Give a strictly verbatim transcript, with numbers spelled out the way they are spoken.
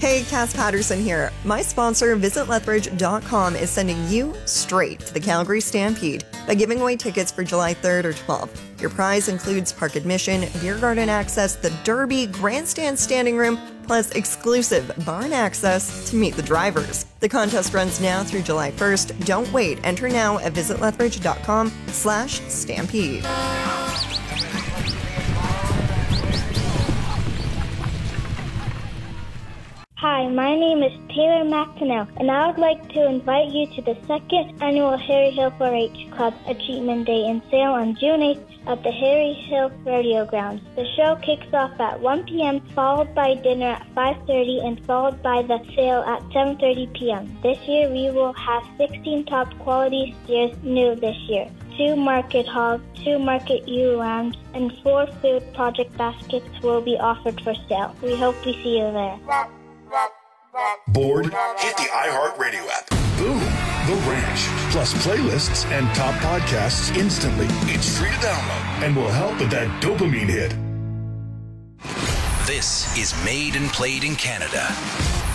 Hey, Cass Patterson here. My sponsor, Visit Lethbridge dot com, is sending you straight to the Calgary Stampede by giving away tickets for July third or twelfth. Your prize includes park admission, beer garden access, the Derby, grandstand standing room, plus exclusive barn access to meet the drivers. The contest runs now through July first. Don't wait. Enter now at Visit Lethbridge dot com slash stampede. Hi, my name is Taylor McTonnell, and I would like to invite you to the second annual Harry Hill four H Club Achievement Day in Sale on June eighth at the Harry Hill Rodeo Grounds. The show kicks off at one p.m., followed by dinner at five thirty, and followed by the sale at seven thirty p.m. This year, we will have sixteen top quality steers new this year, two market hogs, two market ewe lambs, and four food project baskets will be offered for sale. We hope we see you there. Bored? Hit the iHeartRadio app. Boom! The Ranch. Plus playlists and top podcasts instantly. It's free to download and will help with that dopamine hit. This is Made and Played in Canada.